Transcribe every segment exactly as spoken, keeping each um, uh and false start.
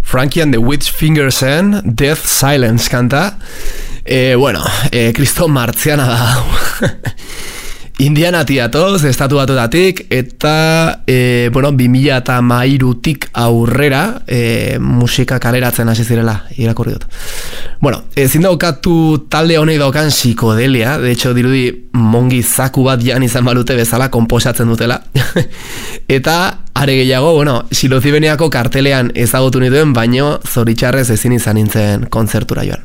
Frankie and the Witch Fingersen, Death Silence kanta. E, bueno, e, Kriston martziana da. Indianatik datoz, estatu batuetatik, eta, e, bueno, bi mila hamairutik aurrera e, musika kaleratzen hasi zirela, irakurri dut. Bueno, ezin daukatu talde honek daukan psikodelia, de hecho, dirudi mongi zaku bat jan izan balute bezala konposatzen dutela. Eta, are gehiago, bueno, Silozibeniako kartelean ezagutu nituen, baino zoritxarrez ezin izan nintzen kontzertura joan.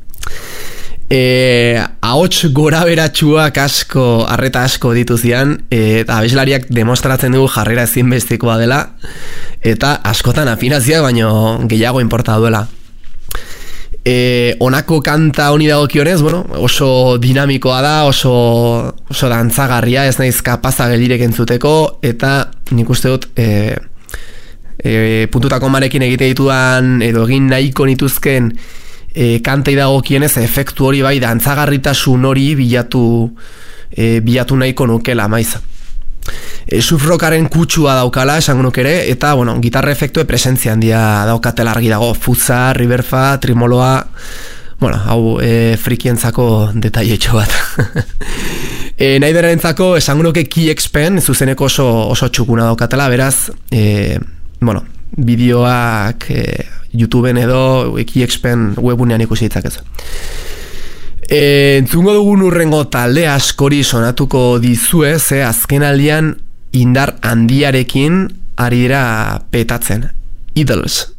E, ahots gora beratxuak asko, arreta asko dituzian, eta abeslariak demostratzen dugu jarrera ezinbestikoa dela, eta askotan afinazioak baino gehiago inporta duela. E, honako kanta honi dagokionez, bueno, oso dinamikoa da, oso, oso dantzagarria, ez naiz kapaza geldirek entzuteko, eta nik uste dut e, e, puntutako marekin egite ditudan, edo egin nahiko nituzken E, kantei dagokienez efektu hori bai dantzagarritasun hori bilatu e, bilatu nahiko nukela maiz. E, Sufrokaren kutsua daukala esango nuke ere, eta bueno, gitarra efektue presentzia handia daukatela argi dago, futza, riverfa, trimoloa, bueno, hau e, frikientzako detailetxo bat. e, nahi berentzako esango nuke Keyexpen zuzeneko oso, oso txukuna daukatela, beraz, e, bueno, bideoak e, YouTubeen edo Keyexpen webunean ikusi ditzakezu. E, entzungo dugun urrengo talde askori sonatuko dizue, ze azken aldian indar handiarekin ari dira petatzen. Idols.